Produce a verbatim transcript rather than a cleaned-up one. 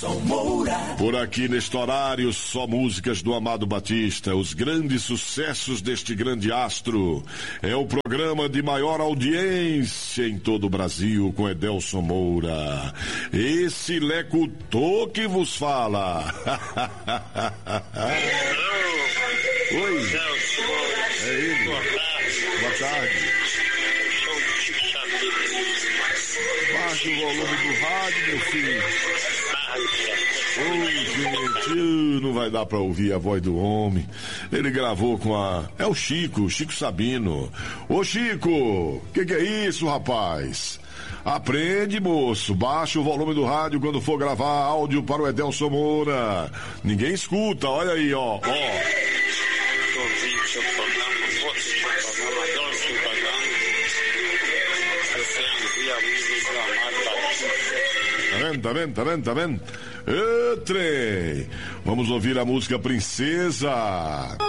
Por aqui neste horário, só músicas do Amado Batista, os grandes sucessos deste grande astro. É o programa de maior audiência em todo o Brasil com Edelson Moura. Esse Lecutô que vos fala. Oi. É ele. Boa tarde. Baixe o volume do rádio, meu filho. Oi, gente, não vai dar pra ouvir a voz do homem. Ele gravou com a... É o Chico, Chico Sabino. Ô, Chico, que que é isso, rapaz? Aprende, moço. Baixa o volume do rádio quando for gravar áudio para o Edelson Moura. Ninguém escuta, olha aí, ó, ó. Tá vendo, tá vendo, tá vendo, tá vendo? Ê, trem! Vamos ouvir a música Princesa.